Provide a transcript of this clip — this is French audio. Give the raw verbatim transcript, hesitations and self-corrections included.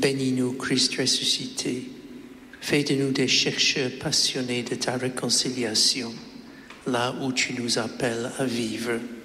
Bénis-nous, Christ ressuscité. Fais de nous des chercheurs passionnés de ta réconciliation, là où tu nous appelles à vivre.